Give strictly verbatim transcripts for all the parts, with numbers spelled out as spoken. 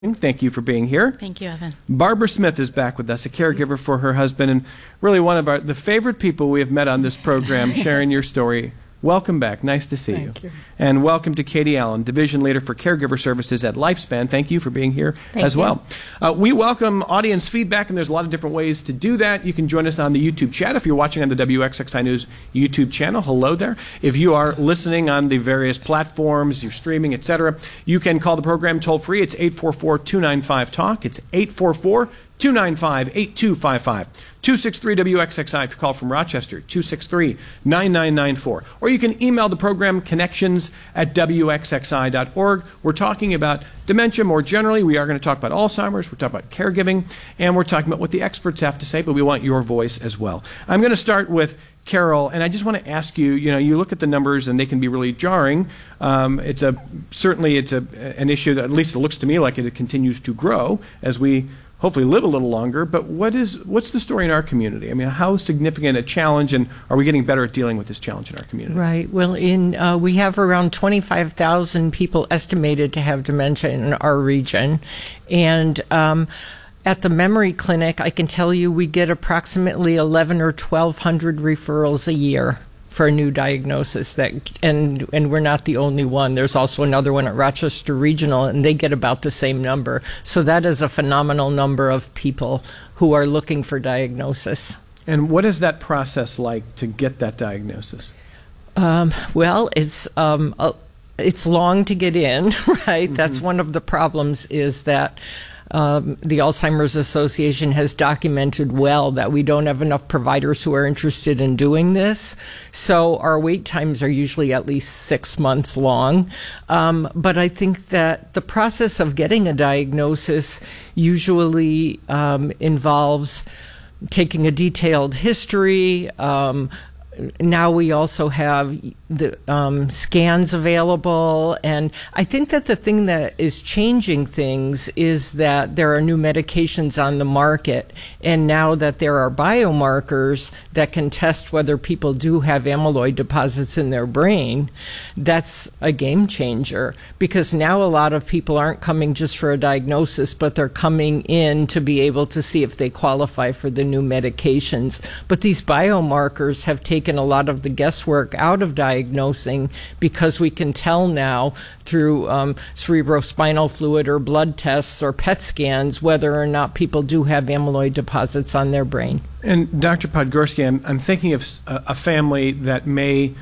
Thank you for being here. Thank you, Evan. Barbara Smith is back with us, a caregiver for her husband, and really one of our the favorite people we have met on this program, sharing your story. Welcome back. Nice to see Thank you. you. And welcome to Katie Allen, Division Leader for Caregiver Services at Lifespan. Thank you for being here Thank as you. well. Uh, we welcome audience feedback, and there's a lot of different ways to do that. You can join us on the YouTube chat if you're watching on the W X X I News YouTube channel. Hello there. If you are listening on the various platforms, you're streaming, et cetera, you can call the program toll-free. It's eight four four, two nine five, talk. It's eight four four, two nine five, eight two five five. two six three W X X I if you call from Rochester, two six three, nine nine nine four. Or you can email the program connections at W X X I dot org. We're talking about dementia more generally. We are going to talk about Alzheimer's. We're talking about caregiving. And we're talking about what the experts have to say, but we want your voice as well. I'm going to start with Carol, and I just want to ask you, you know, you look at the numbers and they can be really jarring. Um, it's a, certainly it's a, an issue that at least it looks to me like it continues to grow as we hopefully live a little longer, but what is, what's the story in our community? I mean, how significant a challenge, and are we getting better at dealing with this challenge in our community? Right. Well, in uh, we have around twenty-five thousand people estimated to have dementia in our region, and um, at the memory clinic, I can tell you we get approximately eleven or twelve hundred referrals a year for a new diagnosis, that and and we're not the only one. There's also another one at Rochester Regional, and they get about the same number. So that is a phenomenal number of people who are looking for diagnosis. And what is that process like to get that diagnosis? Um, well, it's um, uh, it's long to get in, right? Mm-hmm. That's one of the problems, is that Um, the Alzheimer's Association has documented well that we don't have enough providers who are interested in doing this. So our wait times are usually at least six months long. Um, but I think that the process of getting a diagnosis usually um, involves taking a detailed history. Um, now we also have the um, scans available, and I think that the thing that is changing things is that there are new medications on the market, and now that there are biomarkers that can test whether people do have amyloid deposits in their brain, that's a game changer, because now a lot of people aren't coming just for a diagnosis, but they're coming in to be able to see if they qualify for the new medications. But these biomarkers have taken a lot of the guesswork out of diagnosing, because we can tell now through um, cerebrospinal fluid or blood tests or P E T scans whether or not people do have amyloid deposits on their brain. And Doctor Podgorski, I'm, I'm thinking of a, a family that may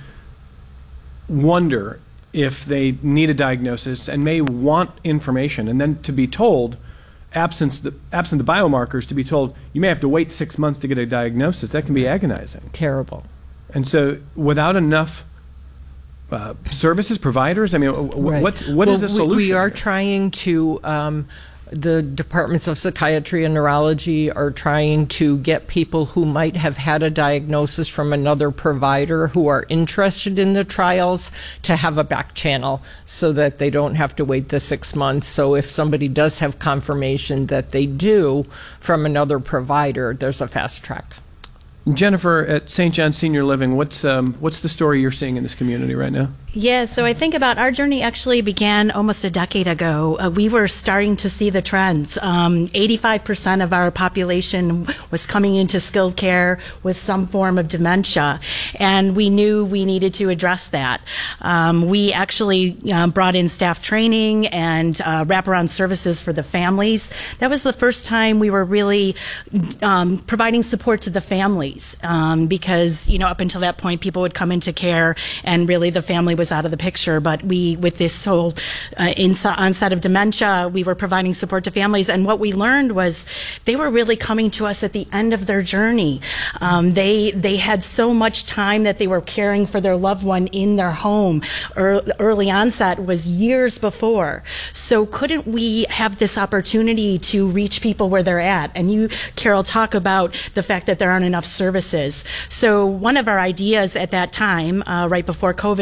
wonder if they need a diagnosis and may want information, and then to be told, absent the, absent the biomarkers, to be told you may have to wait six months to get a diagnosis. That can be agonizing. Terrible. And so without enough uh, services, providers, I mean, Right. what's, what well, is the we, solution? We are here? trying to, um, the departments of psychiatry and neurology are trying to get people who might have had a diagnosis from another provider who are interested in the trials to have a back channel so that they don't have to wait the six months. So if somebody does have confirmation that they do from another provider, there's a fast track. Jennifer, at Saint John Senior Living, what's um, what's the story you're seeing in this community right now? Yeah, so I think about our journey actually began almost a decade ago. Uh, we were starting to see the trends. Um, eighty-five percent of our population was coming into skilled care with some form of dementia, and we knew we needed to address that. Um, we actually uh, brought in staff training and uh, wraparound services for the families. That was the first time we were really um, providing support to the families, um, because, you know, up until that point, people would come into care and really the family was out of the picture. But we, with this whole uh, onset of dementia, we were providing support to families. And what we learned was they were really coming to us at the end of their journey. Um, they they had so much time that they were caring for their loved one in their home. Early, early onset was years before. So couldn't we have this opportunity to reach people where they're at? And you, Carol, talk about the fact that there aren't enough services. So one of our ideas at that time, uh, right before COVID, was to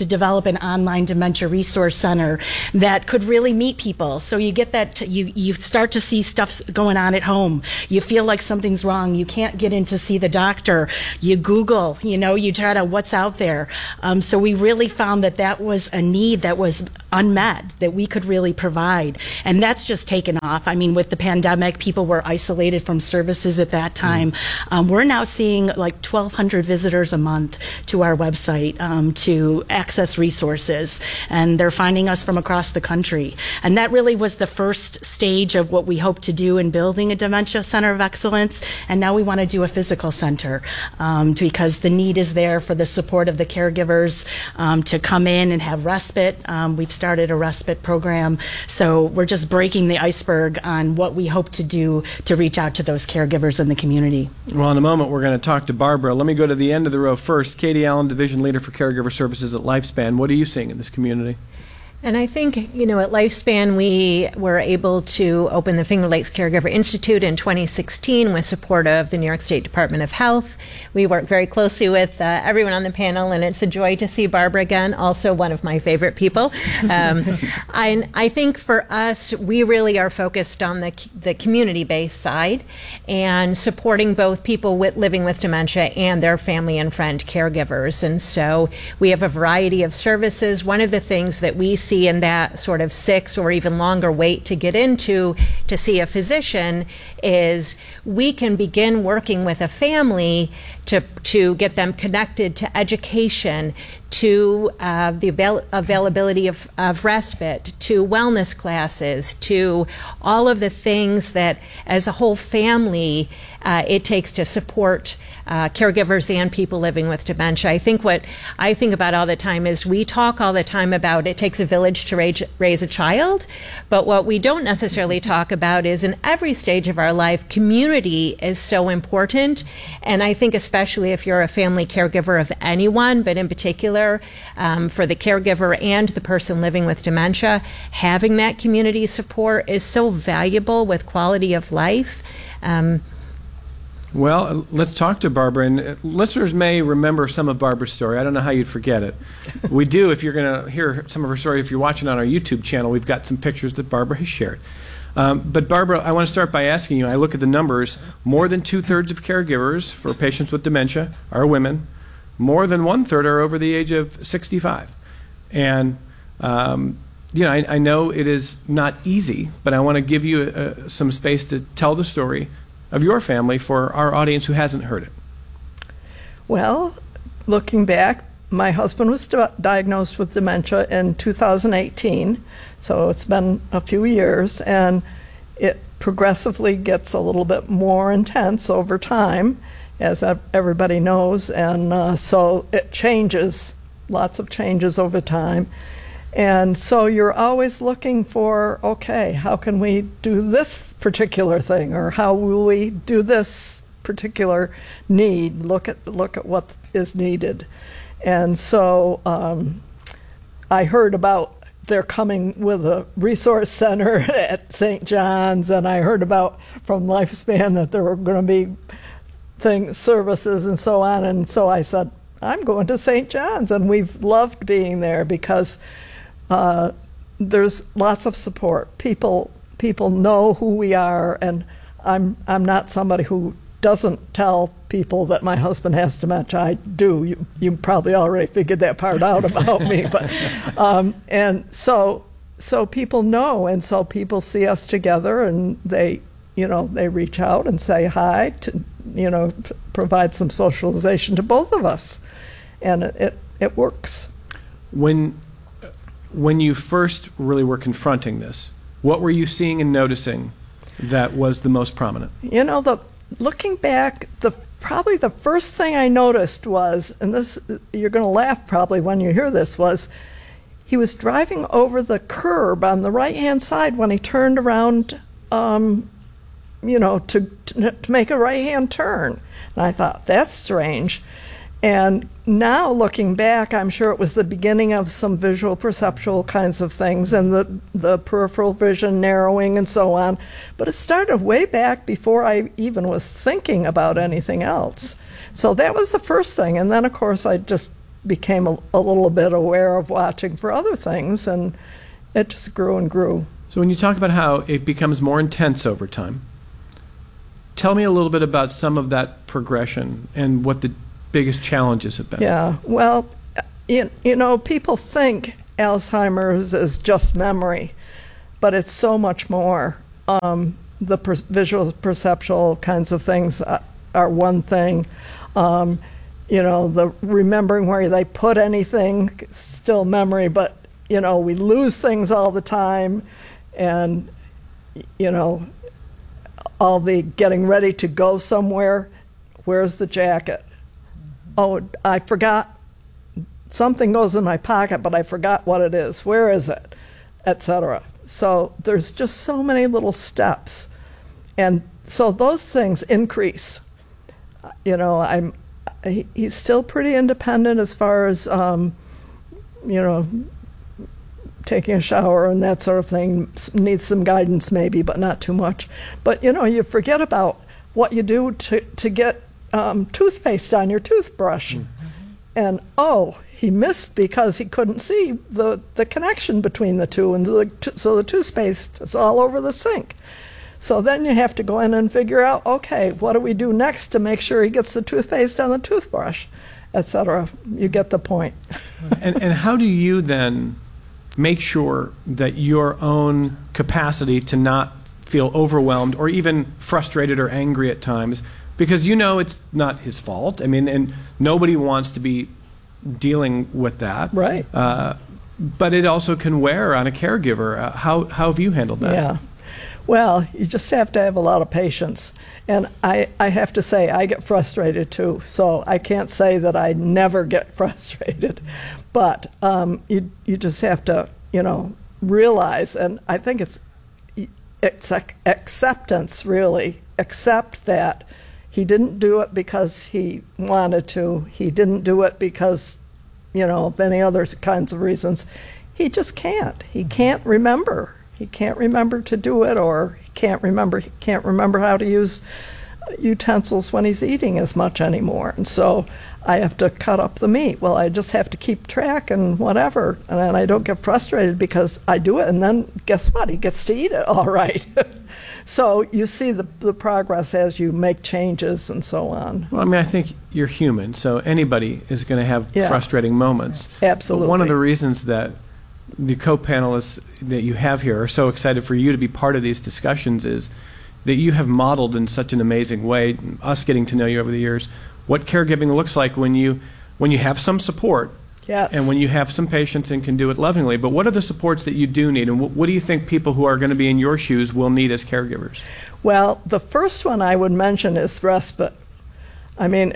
develop an online dementia resource center that could really meet people. So you get that, you, you start to see stuff going on at home. You feel like something's wrong. You can't get in to see the doctor. You Google, you know, you try to what's out there. Um, so we really found that that was a need that was unmet, that we could really provide. And that's just taken off. I mean, with the pandemic, people were isolated from services at that time. Mm. Um, we're now seeing like twelve hundred visitors a month to our website um, to access resources. And they're finding us from across the country. And that really was the first stage of what we hope to do in building a dementia center of excellence. And now we want to do a physical center um, because the need is there for the support of the caregivers um, to come in and have respite. Um, we've started a respite program. So we're just breaking the iceberg on what we hope to do to reach out to those caregivers in the community. Well, in a moment, we're going to talk to Barbara. Let me go to the end of the row first. Katie Allen, Division Leader for Caregiver Services at Lifespan. What are you seeing in this community? And I think, you know, at Lifespan, we were able to open the Finger Lakes Caregiver Institute in twenty sixteen with support of the New York State Department of Health. We work very closely with uh, everyone on the panel, and it's a joy to see Barbara again, also one of my favorite people. Um, I, I think for us, we really are focused on the, the community-based side and supporting both people with, living with dementia and their family and friend caregivers. And so we have a variety of services. One of the things that we see in that sort of six or even longer wait to get into to see a physician is we can begin working with a family to to get them connected to education, to uh, the avail availability of, of respite, to wellness classes, to all of the things that as a whole family uh, it takes to support uh, caregivers and people living with dementia. I think what I think about all the time is we talk all the time about it takes a village to raise, raise a child, but what we don't necessarily talk about is in every stage of our life, community is so important. And I think especially if you're a family caregiver of anyone, but in particular um, for the caregiver and the person living with dementia, having that community support is so valuable with quality of life. Um, Well, let's talk to Barbara. And listeners may remember some of Barbara's story. I don't know how you'd forget it. We do, if you're going to hear some of her story, if you're watching on our YouTube channel, we've got some pictures that Barbara has shared. Um, but Barbara, I want to start by asking you, I look at the numbers, more than two-thirds of caregivers for patients with dementia are women. More than one-third are over the age of sixty-five. And, um, you know, I, I know it is not easy, but I want to give you uh, some space to tell the story of your family for our audience who hasn't heard it. Well, looking back, my husband was di diagnosed with dementia in two thousand eighteen, so it's been a few years, and it progressively gets a little bit more intense over time, as everybody knows, and uh, so it changes, lots of changes over time. And so you're always looking for, okay, how can we do this particular thing, or how will we do this particular need? Look at look at what is needed. And so um, I heard about they're coming with a resource center at Saint John's, and I heard about from Lifespan that there were going to be things, services, and so on. And so I said, I'm going to Saint John's, and we've loved being there because Uh, there's lots of support. People people know who we are, and I'm I'm not somebody who doesn't tell people that my husband has dementia. I do. You you probably already figured that part out about me, but um, and so so people know, and so people see us together, and they you know they reach out and say hi to you know provide some socialization to both of us, and it it, it works. When When you first really were confronting this, what were you seeing and noticing that was the most prominent? You know, the looking back, the probably the first thing I noticed was, and this you're going to laugh probably when you hear this, was he was driving over the curb on the right-hand side when he turned around, um, you know, to, to to make a right-hand turn. And I thought, that's strange. And now looking back, I'm sure it was the beginning of some visual perceptual kinds of things and the, the peripheral vision narrowing and so on. But it started way back before I even was thinking about anything else. So that was the first thing. And then, of course, I just became a, a little bit aware of watching for other things, and it just grew and grew. So when you talk about how it becomes more intense over time, tell me a little bit about some of that progression and what the biggest challenges have been. Yeah, well, you, you know, people think Alzheimer's is just memory, but it's so much more. Um, the per visual perceptual kinds of things uh, are one thing. Um, you know, the remembering where they put anything, still memory, but, you know, we lose things all the time. And, you know, all the getting ready to go somewhere, where's the jacket? Oh, I forgot. Something goes in my pocket, but I forgot what it is. Where is it? Et cetera. So there's just so many little steps. And so those things increase. You know, I'm, he, he's still pretty independent as far as, um, you know, taking a shower and that sort of thing. Needs some guidance maybe, but not too much. But, you know, you forget about what you do to, to get um, toothpaste on your toothbrush. Mm-hmm. And, oh, he missed because he couldn't see the, the connection between the two, and the, so the toothpaste is all over the sink. So then you have to go in and figure out, okay, what do we do next to make sure he gets the toothpaste on the toothbrush, et cetera. You get the point. and, and how do you then make sure that your own capacity to not feel overwhelmed or even frustrated or angry at times, because you know it's not his fault. I mean, and nobody wants to be dealing with that. Right. Uh, but it also can wear on a caregiver. Uh, how, how have you handled that? Yeah. Well, you just have to have a lot of patience. And I, I have to say, I get frustrated too. So I can't say that I never get frustrated. But um, you, you just have to, you know, realize, and I think it's, it's acceptance, really. Accept that he didn't do it because he wanted to. He didn't do it because, you know, of any other kinds of reasons. He just can't. He can't remember. He can't remember to do it, or he can't remember he can't remember how to use utensils when he's eating as much anymore. And so I have to cut up the meat. Well, I just have to keep track and whatever. And then I don't get frustrated because I do it, and then guess what? He gets to eat it all right. So you see the, the progress as you make changes and so on. Well, I mean, I think you're human, so anybody is going to have Yeah. frustrating moments. Absolutely. But one of the reasons that the co-panelists that you have here are so excited for you to be part of these discussions is that you have modeled in such an amazing way, us getting to know you over the years, what caregiving looks like when you when you have some support. Yes. And when you have some patience and can do it lovingly. But what are the supports that you do need, and what, what do you think people who are going to be in your shoes will need as caregivers? Well, the first one I would mention is respite. I mean,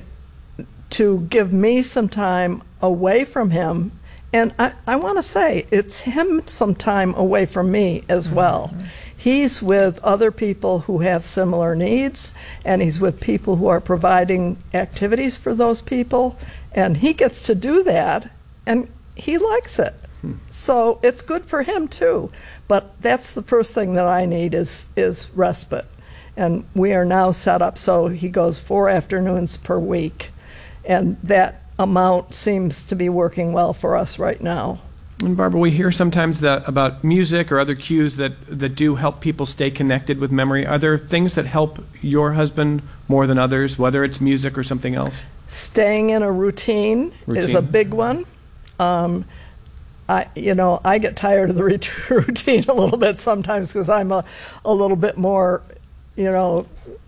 to give me some time away from him. And I, I want to say, it's him some time away from me as well. Mm-hmm. He's with other people who have similar needs, and he's with people who are providing activities for those people, and he gets to do that, and he likes it. Hmm. So it's good for him too. But that's the first thing that I need is, is respite. And we are now set up so he goes four afternoons per week, and that amount seems to be working well for us right now. And Barbara, we hear sometimes that about music or other cues that, that do help people stay connected with memory. Are there things that help your husband more than others, whether it's music or something else? Staying in a routine, routine. is a big one. Um, I, you know, I get tired of the routine a little bit sometimes because I'm a, a little bit more, you know,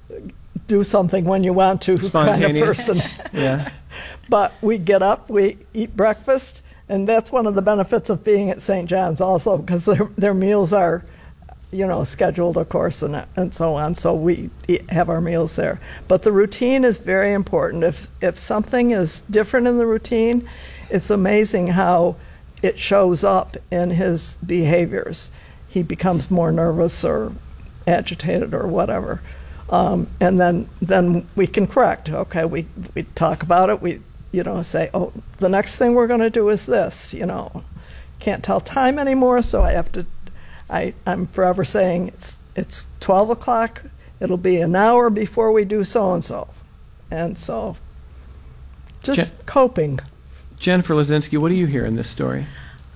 do something when you want to kind of person. Yeah. But we get up, we eat breakfast, and that's one of the benefits of being at Saint John's also, because their their meals are, you know, scheduled, of course, and and so on. So we eat, have our meals there. But the routine is very important. If if something is different in the routine, it's amazing how it shows up in his behaviors. He becomes more nervous or agitated or whatever. Um, and then then we can correct. Okay, we, we talk about it. We, you know, say, oh, the next thing we're going to do is this. You know, can't tell time anymore, so I have to. I I'm forever saying it's it's twelve o'clock. It'll be an hour before we do so and so, and so just Jen, coping. Jennifer Lazinski, what do you hear in this story?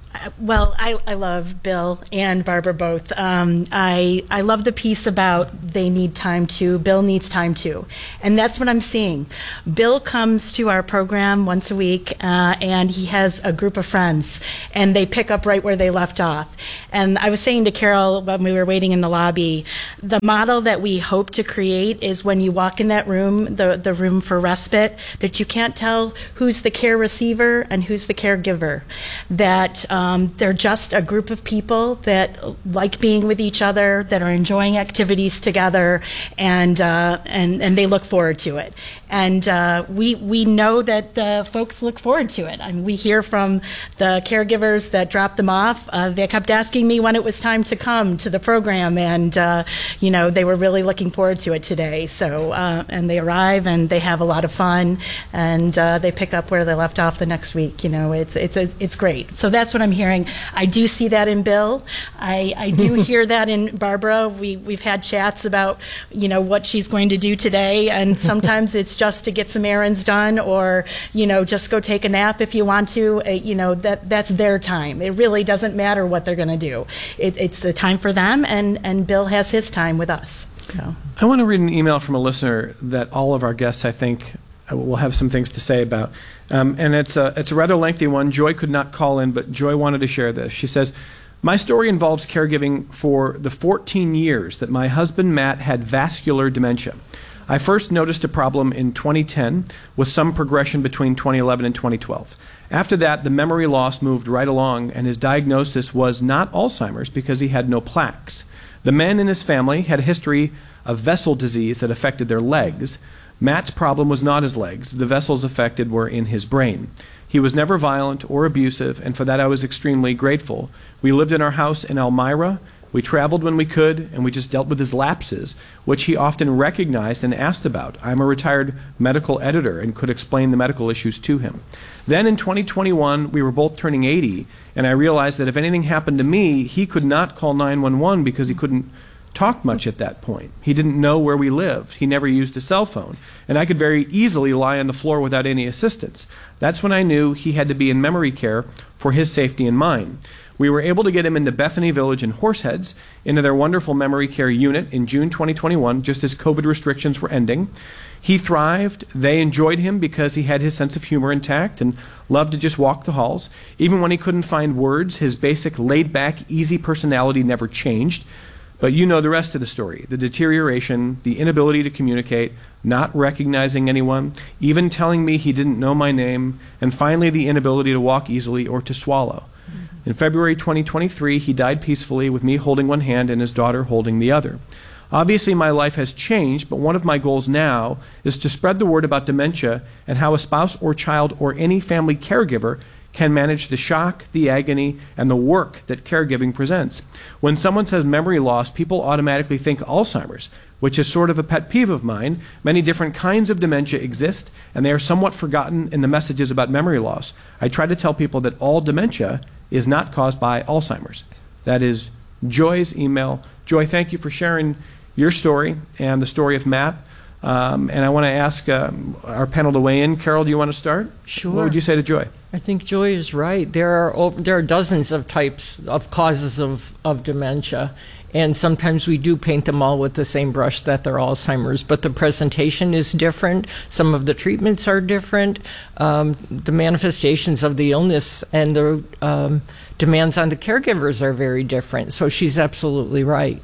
Well, I, I love Bill and Barbara both. Um, I I love the piece about they need time too. Bill needs time too, and that's what I'm seeing. Bill comes to our program once a week, uh, and he has a group of friends, and they pick up right where they left off. And I was saying to Carol when we were waiting in the lobby, the model that we hope to create is when you walk in that room, the the room for respite, that you can't tell who's the care receiver and who's the caregiver. That um, Um, they're just a group of people that like being with each other, that are enjoying activities together, and uh, and and they look forward to it. And uh, we we know that uh, folks look forward to it. I mean, we hear from the caregivers that dropped them off. Uh, they kept asking me when it was time to come to the program, and uh, you know they were really looking forward to it today. So uh, and they arrive and they have a lot of fun, and uh, they pick up where they left off the next week. You know, it's it's a, it's great. So that's what I'm hearing. I do see that in Bill. I, I do hear that in Barbara. We, we've had chats about, you know, what she's going to do today, and sometimes it's just to get some errands done, or, you know, just go take a nap if you want to. Uh, you know, that that's their time. It really doesn't matter what they're going to do. It, it's the time for them, and, and Bill has his time with us. So. I want to read an email from a listener that all of our guests, I think, will have some things to say about. Um, and it's a, it's a rather lengthy one. Joy could not call in, but Joy wanted to share this. She says, my story involves caregiving for the fourteen years that my husband, Matt, had vascular dementia. I first noticed a problem in twenty ten with some progression between twenty eleven and twenty twelve. After that, the memory loss moved right along, and his diagnosis was not Alzheimer's because he had no plaques. The men in his family had a history of vessel disease that affected their legs. Matt's problem was not his legs. The vessels affected were in his brain. He was never violent or abusive, and for that I was extremely grateful. We lived in our house in Elmira. We traveled when we could, and we just dealt with his lapses, which he often recognized and asked about. I'm a retired medical editor and could explain the medical issues to him. Then in twenty twenty-one, we were both turning eighty, and I realized that if anything happened to me, he could not call nine one one because he couldn't talk much at that point. He didn't know where we lived. He never used a cell phone. And I could very easily lie on the floor without any assistance. That's when I knew he had to be in memory care for his safety and mine. We were able to get him into Bethany Village in Horseheads, into their wonderful memory care unit in June twenty twenty-one, just as COVID restrictions were ending. He thrived. They enjoyed him because he had his sense of humor intact and loved to just walk the halls. Even when he couldn't find words, his basic laid-back, easy personality never changed. But you know the rest of the story. The deterioration, the inability to communicate, not recognizing anyone, even telling me he didn't know my name, and finally the inability to walk easily or to swallow. Mm-hmm. In February twenty twenty-three, he died peacefully with me holding one hand and his daughter holding the other. Obviously, my life has changed, but one of my goals now is to spread the word about dementia and how a spouse or child or any family caregiver can manage the shock, the agony, and the work that caregiving presents. When someone says memory loss, people automatically think Alzheimer's, which is sort of a pet peeve of mine. Many different kinds of dementia exist, and they are somewhat forgotten in the messages about memory loss. I try to tell people that all dementia is not caused by Alzheimer's. That is Joy's email. Joy, thank you for sharing your story and the story of Matt. Um, and I want to ask um, our panel to weigh in. Carol, do you want to start? Sure. What would you say to Joy? I think Joy is right. There are over, there are dozens of types of causes of, of dementia, and sometimes we do paint them all with the same brush that they're Alzheimer's, but the presentation is different. Some of the treatments are different. Um, the manifestations of the illness and the um, demands on the caregivers are very different, so she's absolutely right.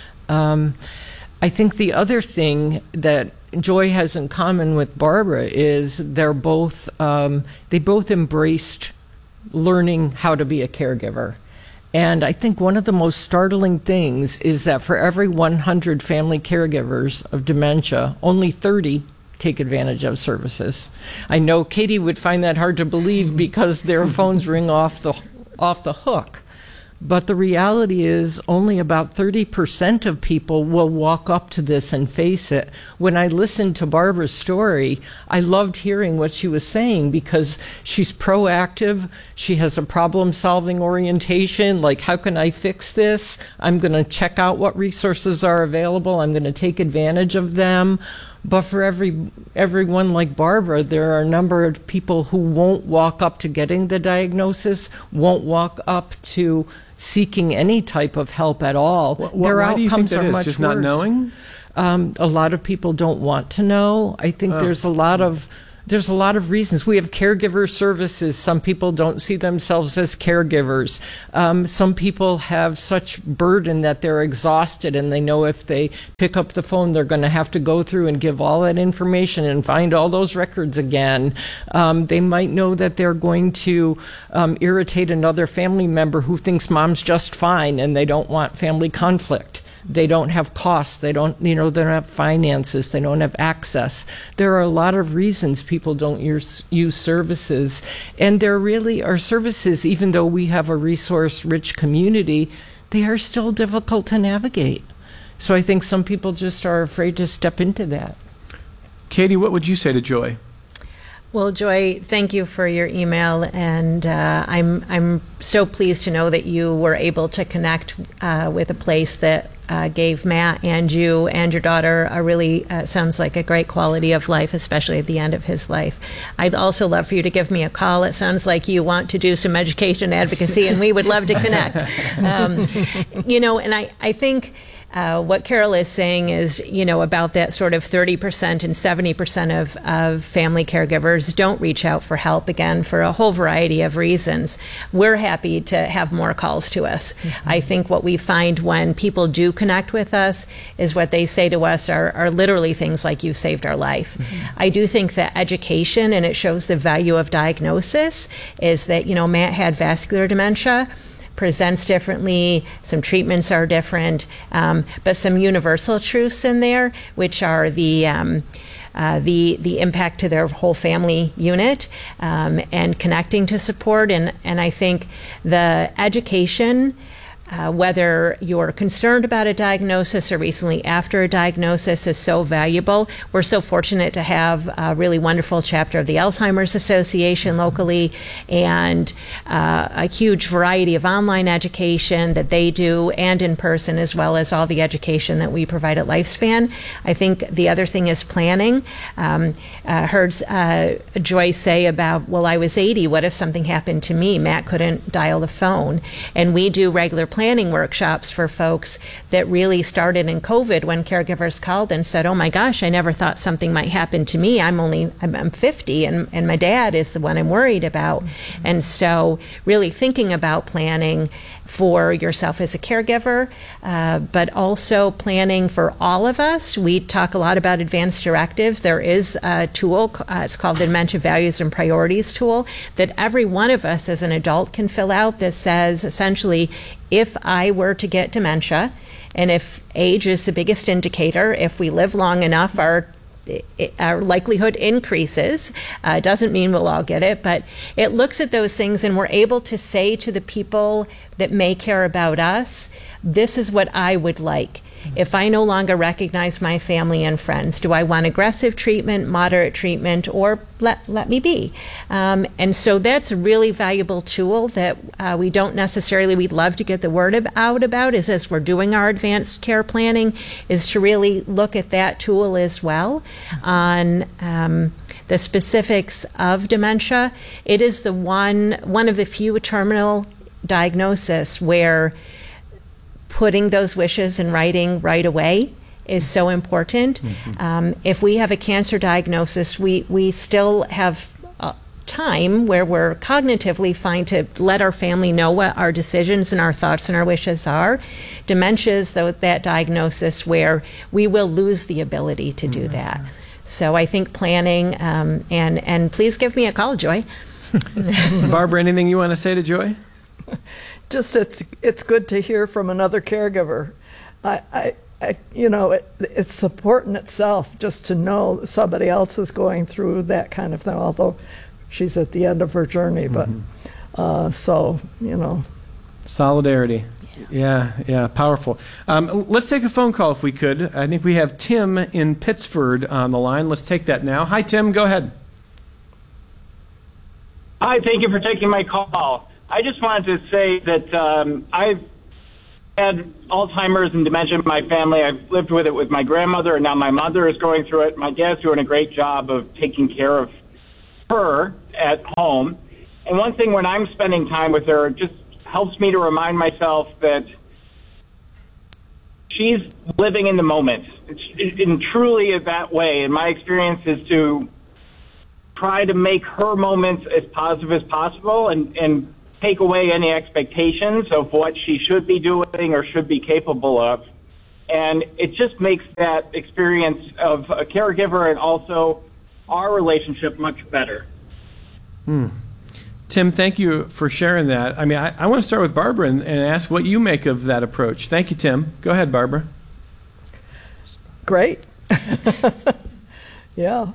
Um, I think the other thing that Joy has in common with Barbara is they're both um, they both embraced learning how to be a caregiver. And I think one of the most startling things is that for every one hundred family caregivers of dementia, only thirty take advantage of services. I know Katie would find that hard to believe because their phones ring off the off the hook. But the reality is only about thirty percent of people will walk up to this and face it. When I listened to Barbara's story, I loved hearing what she was saying because she's proactive. She has a problem-solving orientation, like, how can I fix this? I'm going to check out what resources are available. I'm going to take advantage of them. But for every everyone like Barbara, there are a number of people who won't walk up to getting the diagnosis, won't walk up to seeking any type of help at all. Wh- wh- Their why do you think outcomes that are is? much Just worse. not knowing? Um, a lot of people don't want to know. I think Oh. there's a lot of there's a lot of reasons. We have caregiver services. Some people don't see themselves as caregivers. Um, some people have such burden that they're exhausted and they know if they pick up the phone, they're going to have to go through and give all that information and find all those records again. Um, they might know that they're going to um, irritate another family member who thinks mom's just fine and they don't want family conflict. They don't have costs. They don't, you know, they don't have finances. They don't have access. There are a lot of reasons people don't use, use services. And there really are services, even though we have a resource-rich community, they are still difficult to navigate. So I think some people just are afraid to step into that. Katie, what would you say to Joy? Well, Joy, thank you for your email, and uh, I'm I'm so pleased to know that you were able to connect uh, with a place that uh, gave Matt and you and your daughter a really uh, sounds like a great quality of life, especially at the end of his life. I'd also love for you to give me a call. It sounds like you want to do some education advocacy, and we would love to connect. Um, you know, and I I think. Uh, what Carol is saying is, you know, about that sort of thirty percent and seventy percent of, of family caregivers don't reach out for help, again, for a whole variety of reasons. We're happy to have more calls to us. Mm-hmm. I think what we find when people do connect with us is what they say to us are, are literally things like, you saved our life. Mm-hmm. I do think that education, and it shows the value of diagnosis, is that, you know, Matt had vascular dementia, presents differently, some treatments are different, um, but some universal truths in there, which are the um, uh, the the impact to their whole family unit, um, and connecting to support. And, and I think the education, Uh, whether you're concerned about a diagnosis or recently after a diagnosis, is so valuable. We're so fortunate to have a really wonderful chapter of the Alzheimer's Association locally, and uh, a huge variety of online education that they do and in person, as well as all the education that we provide at Lifespan. I think the other thing is planning. Um, uh, heard uh, Joyce say about, well, I was eighty, what if something happened to me? Matt couldn't dial the phone. And we do regular planning workshops for folks that really started in COVID, when caregivers called and said, oh my gosh, I never thought something might happen to me. I'm only, I'm, I'm fifty, and, and my dad is the one I'm worried about. Mm-hmm. And so really thinking about planning for yourself as a caregiver, uh, but also planning for all of us. We talk a lot about advanced directives. There is a tool, uh, it's called the Dementia Values and Priorities tool, that every one of us as an adult can fill out, that says essentially, if I were to get dementia, and if age is the biggest indicator, if we live long enough, our our likelihood increases. Uh, doesn't mean we'll all get it, but it looks at those things, and we're able to say to the people that may care about us, this is what I would like. If I no longer recognize my family and friends, do I want aggressive treatment, moderate treatment, or let, let me be? Um, and so that's a really valuable tool that uh, we don't necessarily, we'd love to get the word ab- out about, is as we're doing our advanced care planning, is to really look at that tool as well on um, the specifics of dementia. It is the one, one of the few terminal diagnosis where putting those wishes in writing right away is so important. Mm-hmm. Um, if we have a cancer diagnosis, we, we still have uh, time where we're cognitively fine to let our family know what our decisions and our thoughts and our wishes are. Dementia is though that diagnosis where we will lose the ability to do mm-hmm. that. So I think planning, um, and, and please give me a call, Joy. Barbara, anything you want to say to Joy? Just it's it's good to hear from another caregiver. I, I, I you know, it, it's support in itself just to know somebody else is going through that kind of thing, although she's at the end of her journey. But mm-hmm. uh, so, you know, Solidarity. Yeah, yeah, powerful. Um, let's take a phone call if we could. I think we have Tim in Pittsford on the line. Let's take that now. Hi, Tim. Go ahead. Hi, thank you for taking my call. I just wanted to say that um, I've had Alzheimer's and dementia in my family. I've lived with it with my grandmother, and now my mother is going through it. My dad's doing a great job of taking care of her at home. And one thing when I'm spending time with her, it just helps me to remind myself that she's living in the moment. It's, it, and truly is that way. And my experience is to try to make her moments as positive as possible and, and take away any expectations of what she should be doing or should be capable of. And it just makes that experience of a caregiver and also our relationship much better. Hmm. Tim, thank you for sharing that. I mean, I, I want to start with Barbara and, and ask what you make of that approach. Thank you, Tim. Go ahead, Barbara. Great. Yeah.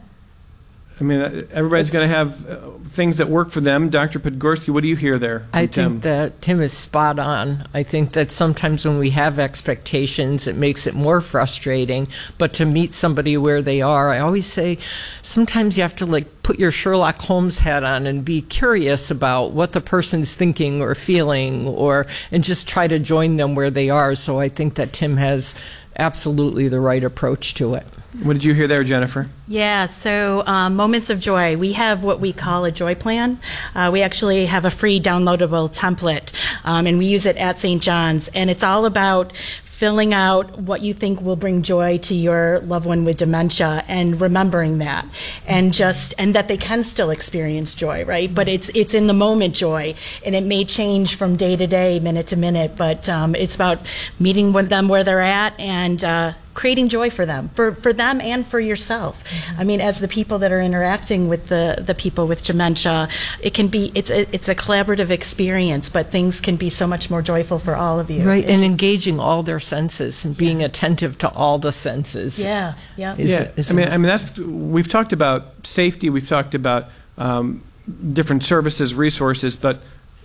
I mean, everybody's going to have uh, things that work for them. Doctor Podgorski, what do you hear there from I Tim? think that Tim is spot on. I think that sometimes when we have expectations, it makes it more frustrating. But to meet somebody where they are, I always say sometimes you have to like put your Sherlock Holmes hat on and be curious about what the person's thinking or feeling, or and just try to join them where they are. So I think that Tim has absolutely the right approach to it. What did you hear there, Jennifer? Yeah, so um, Moments of Joy. We have what we call a joy plan. Uh, we actually have a free downloadable template, um, and we use it at Saint John's. And it's all about filling out what you think will bring joy to your loved one with dementia and remembering that, and just and that they can still experience joy, right? But it's it's in the moment joy, and it may change from day to day, minute to minute, but um, it's about meeting with them where they're at and uh, creating joy for them, for, for them and for yourself. Mm-hmm. I mean, as the people that are interacting with the, the people with dementia, it can be, it's a, it's a collaborative experience, but things can be so much more joyful for all of you. Right, It- and engaging all their senses and being attentive to all the senses. Yeah, yeah. Is- Yeah, is- I mean, I mean that's we've talked about safety, we've talked about um, different services, resources, but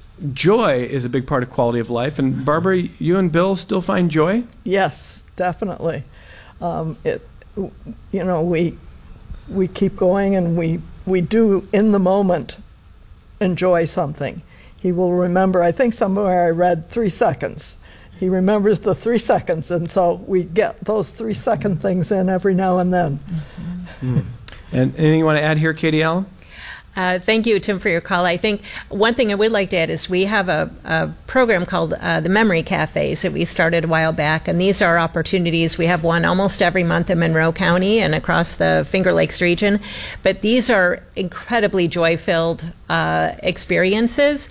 joy is a big part of quality of life. And Barbara, you and Bill still find joy? Yes, definitely. Um, it, you know, we we keep going, and we we do in the moment enjoy something. He will remember. I think somewhere I read three seconds. He remembers the three seconds, and so we get those three second things in every now and then. Mm. And anything you want to add here, Katie Allen? Uh, thank you, Tim, for your call. I think one thing I would like to add is we have a, a program called uh, the Memory Cafes that we started a while back, and these are opportunities. We have one almost every month in Monroe County and across the Finger Lakes region, but these are incredibly joy-filled uh, experiences.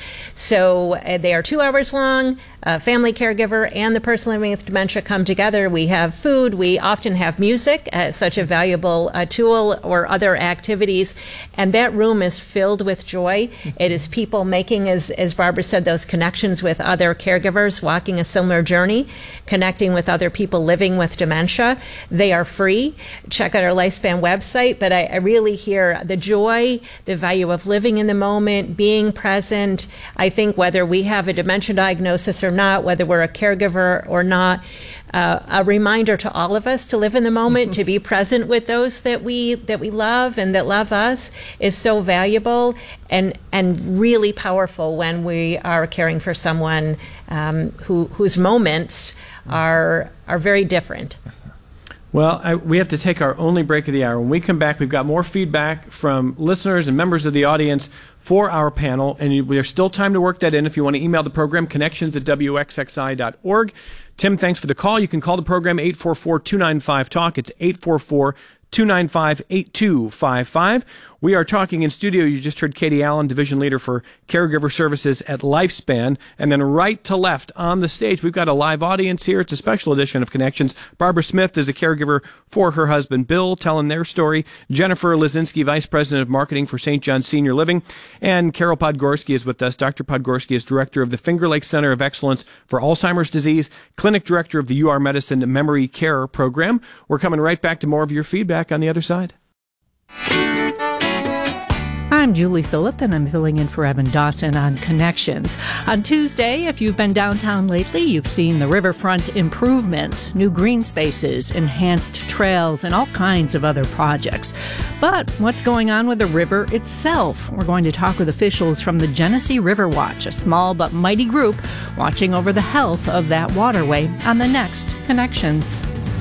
So uh, they are two hours long. A family caregiver and the person living with dementia come together. We have food. We often have music as such a valuable uh, tool, or other activities. And that room is filled with joy. It is people making, as, as Barbara said, those connections with other caregivers, walking a similar journey, connecting with other people living with dementia. They are free. Check out our Lifespan website. But I, I really hear the joy, the value of living in the moment, being present. I think whether we have a dementia diagnosis or not, whether we're a caregiver or not, uh, a reminder to all of us to live in the moment, mm-hmm. to be present with those that we that we love and that love us, is so valuable and and really powerful when we are caring for someone um, who whose moments are are very different. Well, I, we have to take our only break of the hour. When we come back, we've got more feedback from listeners and members of the audience for our panel, and you, there's still time to work that in if you want to email the program, connections at W X X I dot org. Tim, thanks for the call. You can call the program eight four four, two nine five, talk. It's eight four four, two nine five, eight two five five. We are talking in studio. You just heard Katie Allen, Division Leader for Caregiver Services at Lifespan. And then right to left on the stage, we've got a live audience here. It's a special edition of Connections. Barbara Smith is a caregiver for her husband, Bill, telling their story. Jennifer Lazinski, Vice President of Marketing for Saint John's Senior Living. And Carol Podgorski is with us. Doctor Podgorski is Director of the Finger Lakes Center of Excellence for Alzheimer's Disease, Clinic Director of the U R Medicine Memory Care Program. We're coming right back to more of your feedback on the other side. Hi, I'm Julie Phillip, and I'm filling in for Evan Dawson on Connections. On Tuesday, if you've been downtown lately, you've seen the riverfront improvements, new green spaces, enhanced trails, and all kinds of other projects. But what's going on with the river itself? We're going to talk with officials from the Genesee River Watch, a small but mighty group watching over the health of that waterway, on the next Connections.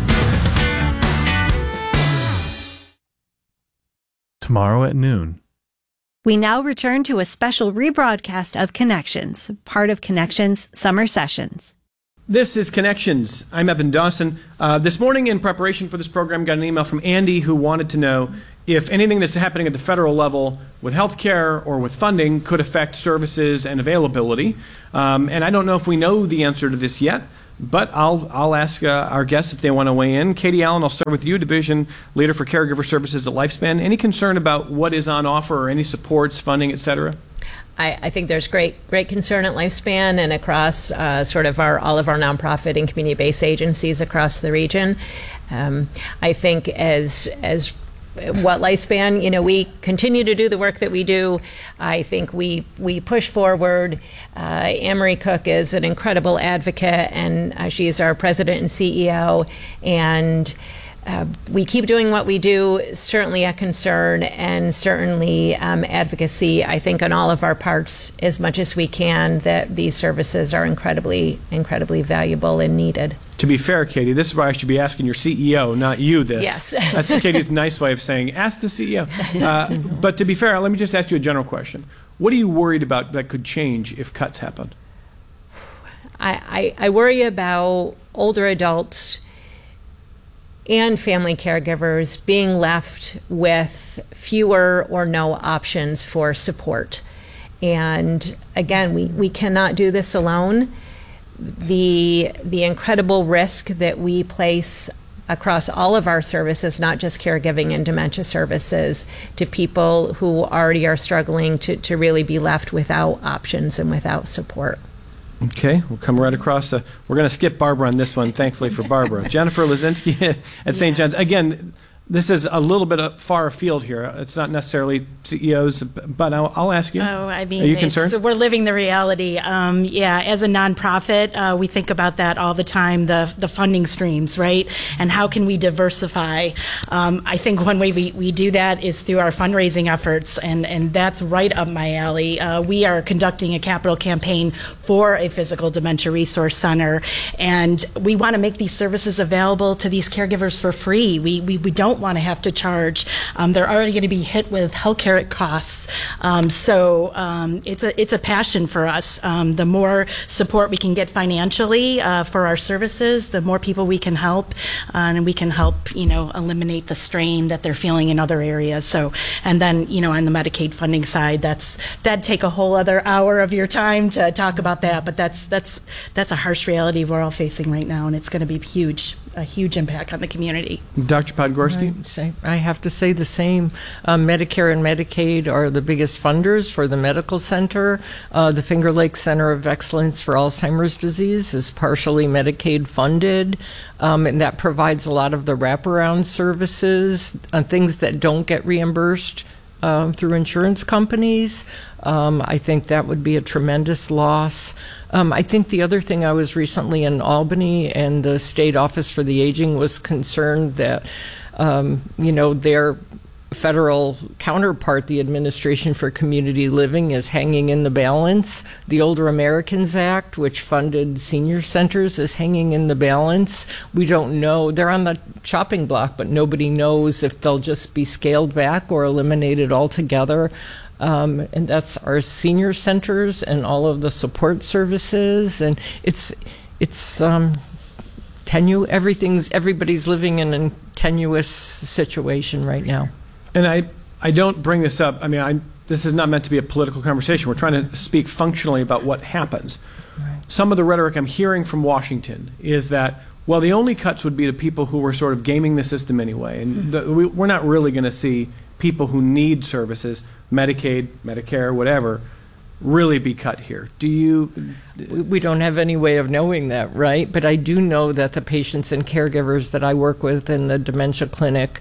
Tomorrow at noon. We now return to a special rebroadcast of Connections, part of Connections Summer Sessions. This is Connections. I'm Evan Dawson. Uh, this morning, in preparation for this program, got an email from Andy who wanted to know if anything that's happening at the federal level with health care or with funding could affect services and availability. Um, and I don't know if we know the answer to this yet, but I'll I'll ask uh, our guests if they want to weigh in. Katie Allen, I'll start with you, Division Leader for Caregiver Services at Lifespan. Any concern about what is on offer or any supports, funding, et cetera? I, I think there's great great concern at Lifespan and across uh, sort of our all of our nonprofit and community-based agencies across the region. Um, I think as as what Lifespan, you know, we continue to do the work that we do. I think we we push forward. Uh, Anne-Marie Cook is an incredible advocate, and uh, she is our president and C E O. And uh, we keep doing what we do. Certainly a concern, and certainly um, advocacy. I think on all of our parts, as much as we can, that these services are incredibly, incredibly valuable and needed. To be fair, Katie, this is why I should be asking your C E O, not you this. Yes. That's Katie's nice way of saying, ask the C E O. Uh, but to be fair, let me just ask you a general question. What are you worried about that could change if cuts happen? I, I, I worry about older adults and family caregivers being left with fewer or no options for support. And again, we, we cannot do this alone. The the incredible risk that we place across all of our services, not just caregiving and dementia services, to people who already are struggling to, to really be left without options and without support. Okay, we'll come right across. The, we're going to skip Barbara on this one, thankfully for Barbara. Jennifer Lazinski at Saint John's. Again, this is a little bit of far afield here. It's not necessarily C E Os, but I'll, I'll ask you. Oh, I mean, are you it's, concerned? we're living the reality. Um, yeah, as a nonprofit, uh, we think about that all the time, the the funding streams, right? And how can we diversify? Um, I think one way we, we do that is through our fundraising efforts, and, and that's right up my alley. Uh, we are conducting a capital campaign for a physical dementia resource center, and we want to make these services available to these caregivers for free. We, we, we don't want to have to charge. Um, they're already going to be hit with healthcare costs. Um, so um, it's a it's a passion for us. Um, the more support we can get financially uh, for our services, the more people we can help, uh, and we can help you know eliminate the strain that they're feeling in other areas. So and then you know on the Medicaid funding side, that's that'd take a whole other hour of your time to talk about that. But that's that's that's a harsh reality we're all facing right now, and it's going to be huge. A huge impact on the community. Doctor Podgorski? I, say, I have to say the same. Uh, Medicare and Medicaid are the biggest funders for the medical center. Uh, the Finger Lakes Center of Excellence for Alzheimer's Disease is partially Medicaid funded, um, and that provides a lot of the wraparound services, uh, things that don't get reimbursed Um, through insurance companies. Um, I think that would be a tremendous loss. Um, I think the other thing, I was recently in Albany, and the State Office for the Aging was concerned that, um, you know, their federal counterpart, the Administration for Community Living, is hanging in the balance. The Older Americans Act, which funded senior centers, is hanging in the balance. We don't know. They're on the chopping block, but nobody knows if they'll just be scaled back or eliminated altogether. Um, and that's our senior centers and all of the support services. And it's it's um, tenuous. Everything's everybody's living in a tenuous situation right now. And I, I don't bring this up. I mean, I, this is not meant to be a political conversation. We're trying to speak functionally about what happens. Right. Some of the rhetoric I'm hearing from Washington is that, well, the only cuts would be to people who were sort of gaming the system anyway. And the, we, we're not really going to see people who need services, Medicaid, Medicare, whatever, really be cut here. Do you? We don't have any way of knowing that, right? But I do know that the patients and caregivers that I work with in the dementia clinic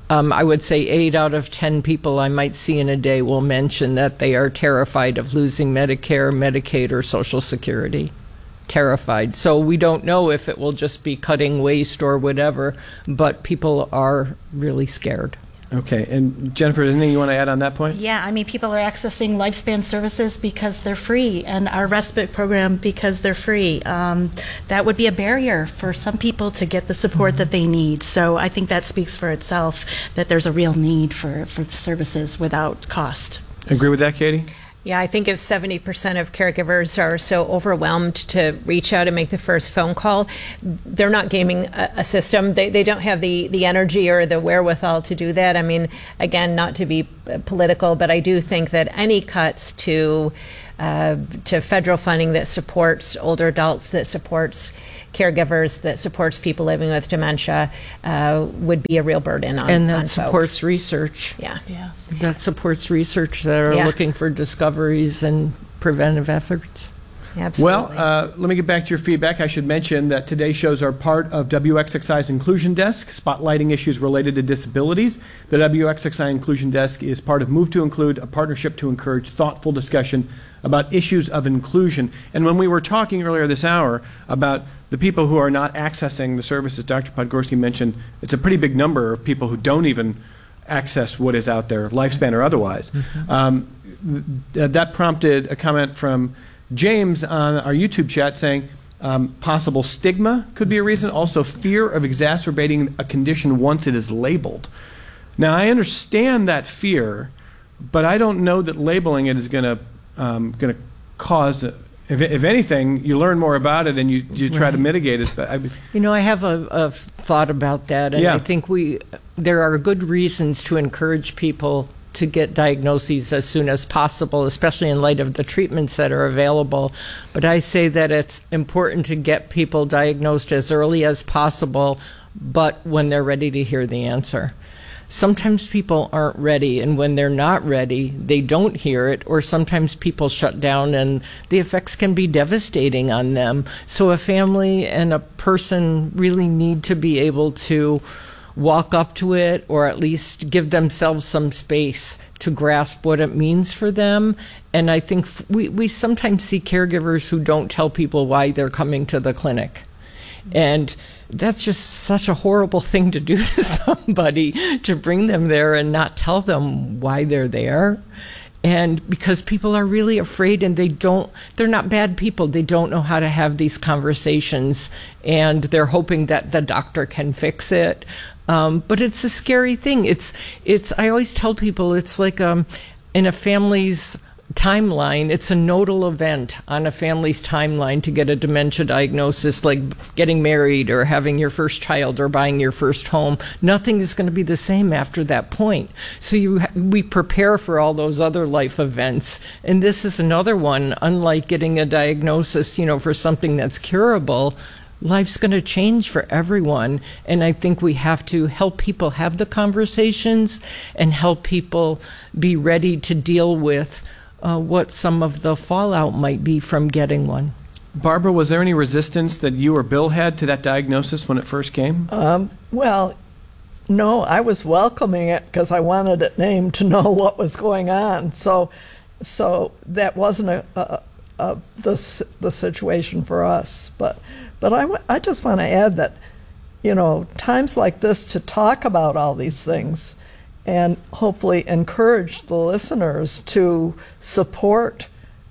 Um, I would say eight out of ten people I might see in a day will mention that they are terrified of losing Medicare, Medicaid, or Social Security. Terrified. So we don't know if it will just be cutting waste or whatever, but people are really scared. Okay. And Jennifer, anything you want to add on that point? Yeah, I mean, people are accessing lifespan services because they're free, and our respite program because they're free. Um, that would be a barrier for some people to get the support mm-hmm. that they need. So I think that speaks for itself, that there's a real need for, for services without cost. Agree with that, Katie? Yeah, I think if seventy percent of caregivers are so overwhelmed to reach out and make the first phone call, they're not gaming a, a system. They, they don't have the, the energy or the wherewithal to do that. I mean, again, not to be political, but I do think that any cuts to uh, to federal funding that supports older adults, that supports caregivers, that supports people living with dementia uh, would be a real burden on, and that on supports folks. research. Yeah. Yes. That supports research that are Yeah. looking for discoveries and preventive efforts. Absolutely. Well, uh, let me get back to your feedback. I should mention that today's shows are part of W X X I's Inclusion Desk, spotlighting issues related to disabilities. The W X X I Inclusion Desk is part of Move to Include, a partnership to encourage thoughtful discussion about issues of inclusion. And when we were talking earlier this hour about the people who are not accessing the services, Doctor Podgorski mentioned it's a pretty big number of people who don't even access what is out there, lifespan or otherwise. Mm-hmm. Um, th- that prompted a comment from James on our YouTube chat saying um, possible stigma could be a reason. Also, fear of exacerbating a condition once it is labeled. Now, I understand that fear, but I don't know that labeling it is going to um, going to cause. A, if, if anything, you learn more about it and you, you try right. to mitigate it. But I, you know, I have a, a thought about that, and yeah. I think we there are good reasons to encourage people to get diagnoses as soon as possible, especially in light of the treatments that are available. But I say that it's important to get people diagnosed as early as possible, but when they're ready to hear the answer. Sometimes people aren't ready, and when they're not ready, they don't hear it, or sometimes people shut down, and the effects can be devastating on them. So a family and a person really need to be able to walk up to it, or at least give themselves some space to grasp what it means for them. And I think f- we, we sometimes see caregivers who don't tell people why they're coming to the clinic. And that's just such a horrible thing to do to somebody, to bring them there and not tell them why they're there. And because people are really afraid, and they don't, they're not bad people. They don't know how to have these conversations, and they're hoping that the doctor can fix it. Um, but it's a scary thing. It's, it's, I always tell people it's like um, in a family's timeline, it's a nodal event on a family's timeline to get a dementia diagnosis, like getting married or having your first child or buying your first home. Nothing is going to be the same after that point. So you ha- we prepare for all those other life events. And this is another one. Unlike getting a diagnosis, you know, for something that's curable, life's going to change for everyone. And I think we have to help people have the conversations and help people be ready to deal with uh, what some of the fallout might be from getting one. Barbara, was there any resistance that you or Bill had to that diagnosis when it first came? Um, well, no, I was welcoming it because I wanted it named to know what was going on. So, so that wasn't a, a, a the the situation for us. But, but I, w- I just want to add that, you know, times like this to talk about all these things, and hopefully encourage the listeners to support,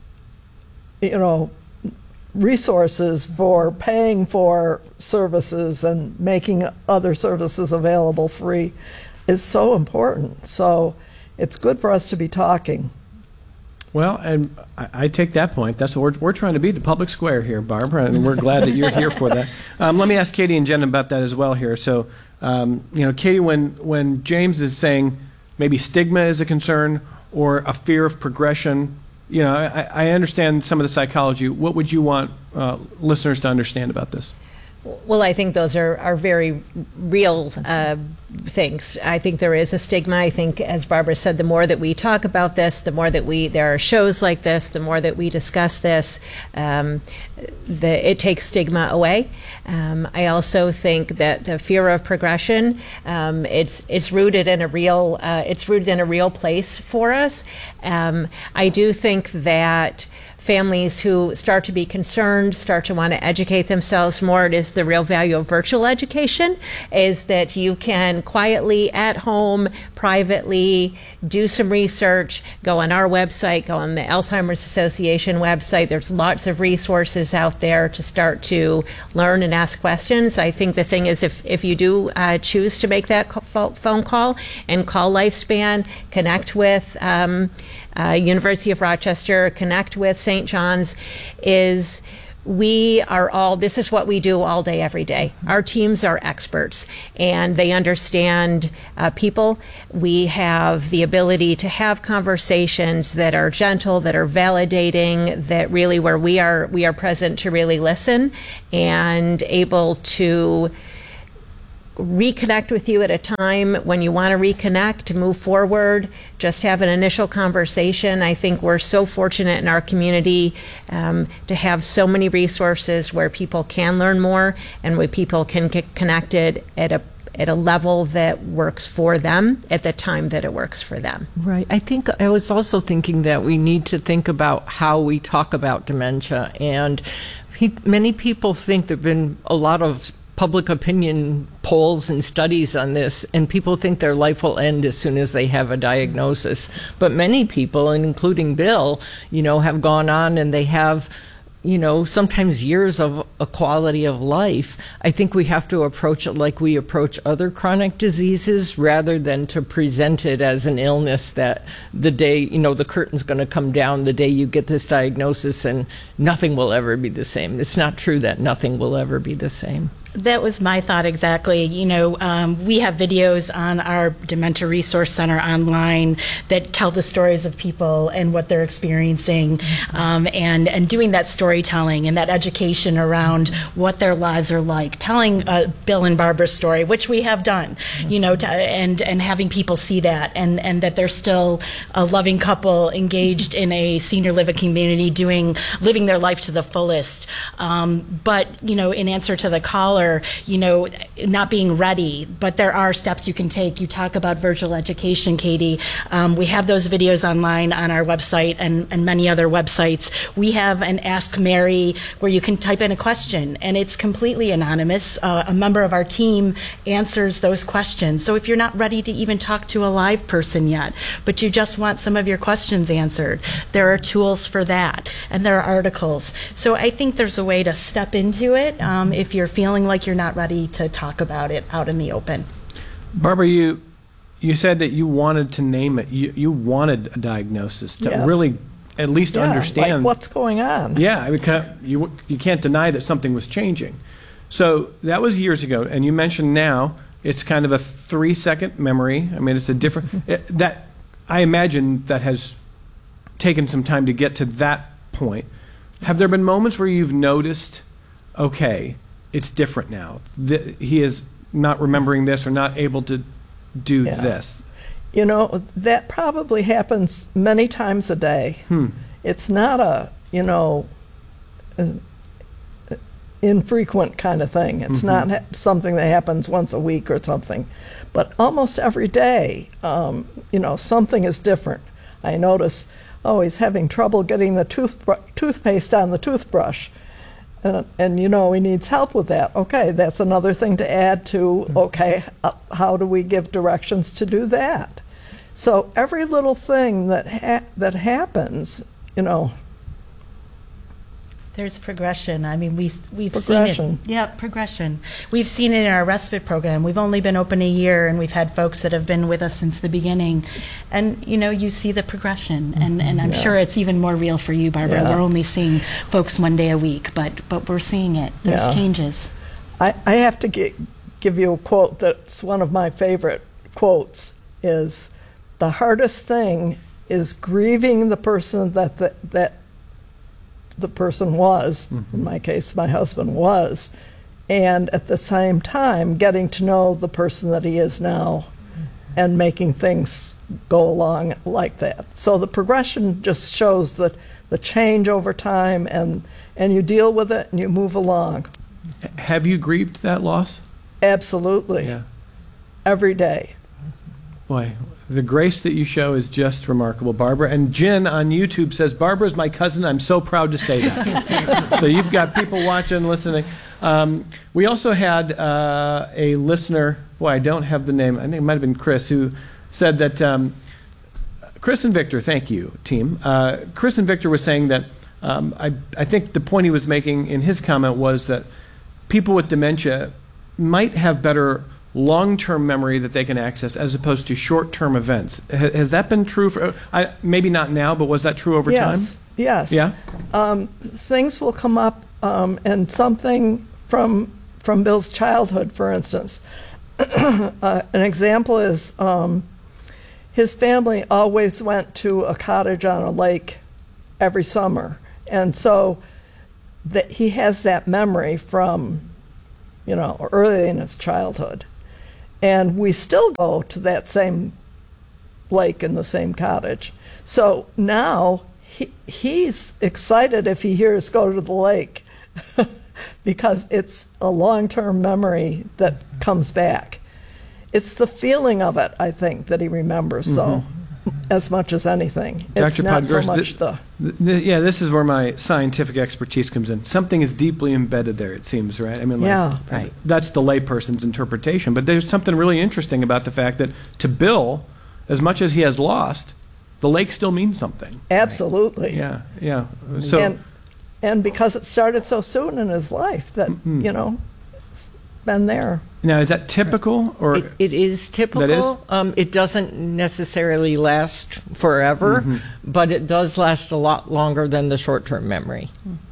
you know, resources for paying for services and making other services available free is so important. So it's good for us to be talking. Well, and I, I take that point. That's what we're, we're trying to be, the public square here, Barbara, and we're glad that you're here for that. Um, let me ask Katie and Jen about that as well here. So, um, you know, Katie, when, when James is saying maybe stigma is a concern or a fear of progression, you know, I, I understand some of the psychology. What would you want uh, listeners to understand about this? Well, I think those are, are very real uh, things. I think there is a stigma. I think, as Barbara said, the more that we talk about this, the more that we there are shows like this, the more that we discuss this, um, the, it takes stigma away. Um, I also think that the fear of progression, um, it's it's rooted in a real uh, it's rooted in a real place for us. Um, I do think that families who start to be concerned, start to want to educate themselves more. It is the real value of virtual education, is that you can quietly at home, privately, do some research, go on our website, go on the Alzheimer's Association website. There's lots of resources out there to start to learn and ask questions. I think the thing is, if, if you do uh, choose to make that phone call and call Lifespan, connect with um, Uh, University of Rochester, connect with Saint John's, is we are all, this is what we do all day, every day. Our teams are experts, and they understand uh, people. We have the ability to have conversations that are gentle, that are validating, that really where we are, we are present to really listen and able to reconnect with you at a time when you want to reconnect, to move forward, just have an initial conversation. I think we're so fortunate in our community um, to have so many resources where people can learn more and where people can get connected at a at a level that works for them at the time that it works for them. Right. I think I was also thinking that we need to think about how we talk about dementia. And he, many people think there have been a lot of public opinion polls and studies on this, and people think their life will end as soon as they have a diagnosis. But many people, and including Bill, you know, have gone on and they have, you know, sometimes years of a quality of life. I think we have to approach it like we approach other chronic diseases, rather than to present it as an illness that the day, you know, the curtain's going to come down the day you get this diagnosis and nothing will ever be the same. It's not true that nothing will ever be the same. That was my thought exactly. You know, um, we have videos on our Dementia Resource Center online that tell the stories of people and what they're experiencing, um, and and doing that storytelling and that education around what their lives are like, telling uh, Bill and Barbara's story, which we have done. You know, to, and and having people see that, and and that they're still a loving couple engaged in a senior living community, doing living their life to the fullest. Um, but you know, in answer to the caller, you know, not being ready, but there are steps you can take. You talk about virtual education, Katie. Um, we have those videos online on our website and, and many other websites. We have an Ask Mary where you can type in a question, and it's completely anonymous. Uh, a member of our team answers those questions. So if you're not ready to even talk to a live person yet, but you just want some of your questions answered, there are tools for that, and there are articles. So I think there's a way to step into it um, if you're feeling like you're not ready to talk about it out in the open. Barbara, you you said that you wanted to name it. You you wanted a diagnosis to Yes. really at least Yeah, understand like what's going on. Yeah, I mean, you you can't deny that something was changing. So that was years ago, and you mentioned now it's kind of a three-second memory. I mean, it's a different it, that I imagine that has taken some time to get to that point. Have there been moments where you've noticed, okay, it's different now. The, he is not remembering this or not able to do Yeah. this. You know, that probably happens many times a day. Hmm. It's not a, you know, uh, infrequent kind of thing. It's Mhm. not ha- something that happens once a week or something. But almost every day, um, you know, something is different. I notice, oh, he's having trouble getting the toothbr- toothpaste on the toothbrush. And, and, you know, he needs help with that. Okay, that's another thing to add to, okay, uh, how do we give directions to do that? So every little thing that ha- that happens, you know, There's progression. I mean, we, we've Progression. seen it. Yeah, progression. We've seen it in our respite program. We've only been open a year, and we've had folks that have been with us since the beginning. And, you know, you see the progression. And, and I'm Yeah. sure it's even more real for you, Barbara. Yeah. We're only seeing folks one day a week, but, but we're seeing it. There's Yeah. changes. I, I have to gi- give you a quote that's one of my favorite quotes, is the hardest thing is grieving the person that the, that the person was, in my case, my husband was, and at the same time getting to know the person that he is now and making things go along like that. So the progression just shows that the change over time, and and you deal with it and you move along. Have you grieved that loss? Absolutely. Yeah. Every day. Boy, the grace that you show is just remarkable, Barbara. And Jen on YouTube says, Barbara's my cousin. I'm so proud to say that. So you've got people watching, listening. Um, we also had uh, a listener, boy, I don't have the name, I think it might have been Chris, who said that, um, Chris and Victor, thank you, team. Uh, Chris and Victor was saying that, um, I, I think the point he was making in his comment was that people with dementia might have better long-term memory that they can access as opposed to short-term events. H- has that been true for, I, maybe not now, but was that true over yes, time? Yes. Yeah? Um, things will come up, um, and something from from Bill's childhood, for instance. uh, an example is um, his family always went to a cottage on a lake every summer. And so that he has that memory from, you know, early in his childhood. And we still go to that same lake in the same cottage. So now he, he's excited if he hears go to the lake because it's a long-term memory that comes back. It's the feeling of it, I think, that he remembers, mm-hmm. though, as much as anything. Doctor It's not so Podgorski, much th- the... th- th- yeah, this is where my scientific expertise comes in. Something is deeply embedded there, it seems, right? I mean, like, Yeah. right. That's the layperson's interpretation. But there's something really interesting about the fact that to Bill, as much as he has lost, the lake still means something. Absolutely. Yeah, yeah. So, and, and because it started so soon in his life that, Mm-hmm. you know, it's been there. now, is that typical? or It, it is typical. That is? Um, it doesn't necessarily last forever, Mm-hmm. but it does last a lot longer than the short-term memory.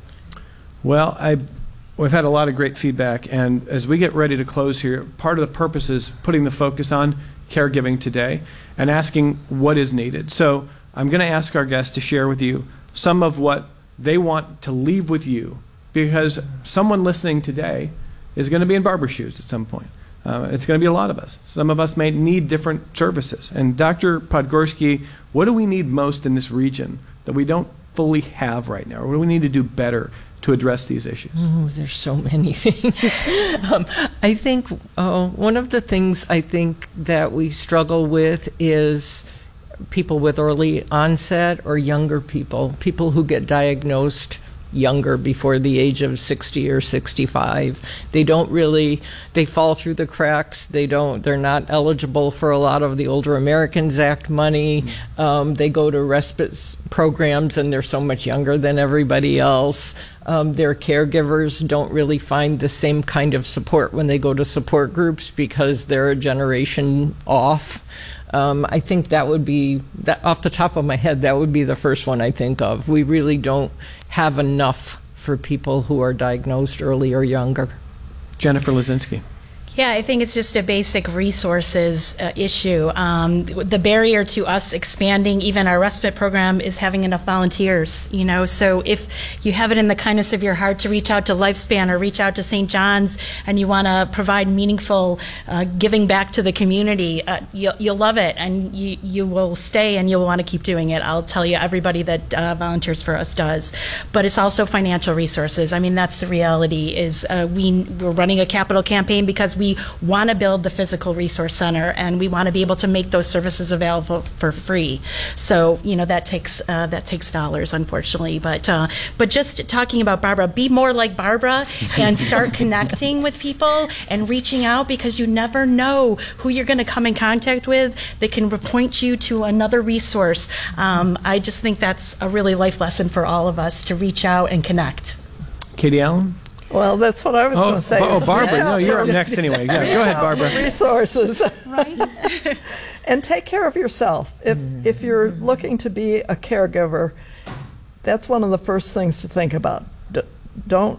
Well, I, we've had a lot of great feedback, and as we get ready to close here, part of the purpose is putting the focus on caregiving today and asking what is needed. So I'm going to ask our guests to share with you some of what they want to leave with you, because someone listening today is going to be in Barbara's shoes at some point. Uh, it's going to be a lot of us. Some of us may need different services. And Doctor Podgorski, what do we need most in this region that we don't fully have right now? Or what do we need to do better to address these issues? Oh, there's so many things. um, I think uh, one of the things I think that we struggle with is people with early onset or younger people, people who get diagnosed younger, before the age of sixty or sixty-five. They don't really, they fall through the cracks. They don't, they're not eligible for a lot of the Older Americans Act money. Um, they go to respite programs and they're so much younger than everybody else. Um, their caregivers don't really find the same kind of support when they go to support groups because they're a generation off. Um, I think that would be, that, off the top of my head, that would be the first one I think of. We really don't have enough for people who are diagnosed early or younger. Jennifer Lazinski. Yeah, I think it's just a basic resources uh, issue. Um, the barrier to us expanding even our respite program is having enough volunteers, you know. So if you have it in the kindness of your heart to reach out to Lifespan or reach out to Saint John's and you want to provide meaningful uh, giving back to the community, uh, you'll, you'll love it and you, you will stay and you'll want to keep doing it. I'll tell you, everybody that uh, volunteers for us does. But it's also financial resources. I mean, that's the reality is uh, we, we're running a capital campaign because we We want to build the physical resource center, and we want to be able to make those services available for free. So, you know, that takes uh, that takes dollars, unfortunately. But uh, but just talking about Barbara, be more like Barbara and start connecting with people and reaching out, because you never know who you're going to come in contact with that can point you to another resource. Um, I just think that's a really life lesson for all of us, to reach out and connect. Katie Allen? Well, that's what I was Oh, going to say. oh, Barbara, no, you're up next anyway. Yeah, go ahead, Barbara. Resources. Right. And take care of yourself. If if you're looking to be a caregiver, that's one of the first things to think about. D- don't,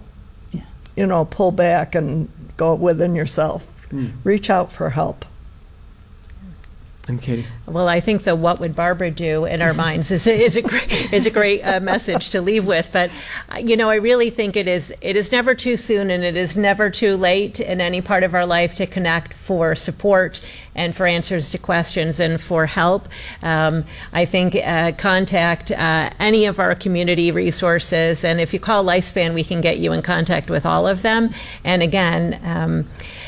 you know, pull back and go within yourself. Mm. Reach out for help. And Katie? Well, I think the "what would Barbara do" in our minds is a, is a great, is a great uh, message to leave with. But uh, you know, I really think it is it is never too soon, and it is never too late in any part of our life to connect for support and for answers to questions and for help. Um, I think uh, contact uh, any of our community resources, and if you call Lifespan, we can get you in contact with all of them. And again. Um,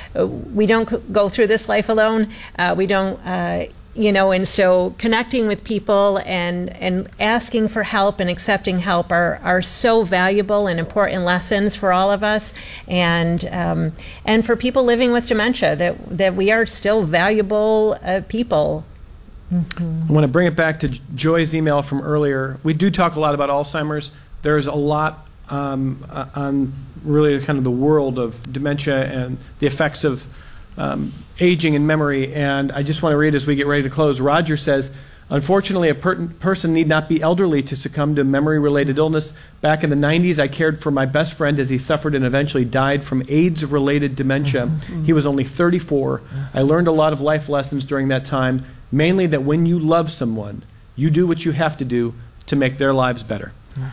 We don't go through this life alone. Uh, we don't, uh, you know, and so connecting with people and, and asking for help and accepting help are, are so valuable and important lessons for all of us, and um, and for people living with dementia, that that we are still valuable uh, people. Mm-hmm. I want to bring it back to Joy's email from earlier. We do talk a lot about Alzheimer's. There's a lot um, uh, on really kind of the world of dementia and the effects of um, aging and memory. And I just want to read as we get ready to close. Roger says, unfortunately, a per- person need not be elderly to succumb to memory-related illness. Back in the nineties, I cared for my best friend as he suffered and eventually died from AIDS-related dementia. Mm-hmm. He was only thirty-four. I learned a lot of life lessons during that time, mainly that when you love someone, you do what you have to do to make their lives better.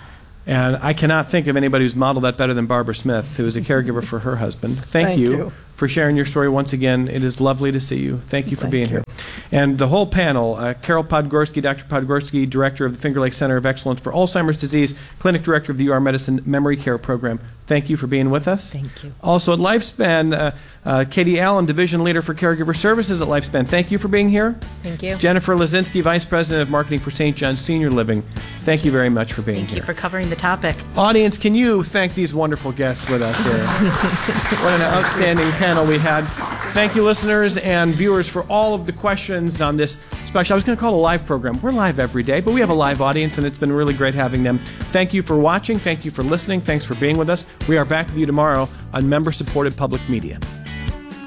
And I cannot think of anybody who's modeled that better than Barbara Smith, who is a caregiver for her husband. Thank, Thank you, you for sharing your story once again. It is lovely to see you. Thank you for Thank being you. here. And the whole panel, uh, Carol Podgorski, Doctor Podgorski, Director of the Finger Lakes Center of Excellence for Alzheimer's Disease, Clinic Director of the U R Medicine Memory Care Program. Thank you for being with us. Thank you. Also at Lifespan, uh, uh, Katie Allen, Division Leader for Caregiver Services at Lifespan. Thank you for being here. Thank you. Jennifer Lazinski, Vice President of Marketing for Saint John's Senior Living. Thank you very much for being Thank here. you for covering the topic. Audience, can you thank these wonderful guests with us here? What an outstanding panel we had. Thank you, listeners and viewers, for all of the questions on this special. I was going to call it a live program. We're live every day, but we have a live audience, and it's been really great having them. Thank you for watching. Thank you for listening. Thanks for being with us. We are back with you tomorrow on member-supported public media.